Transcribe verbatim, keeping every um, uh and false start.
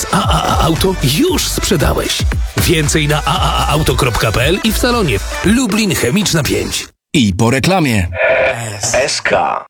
A A A Auto już sprzedałeś. Więcej na a a a auto kropka p l i w salonie. Lublin Chemiczna pięć. I po reklamie. S K.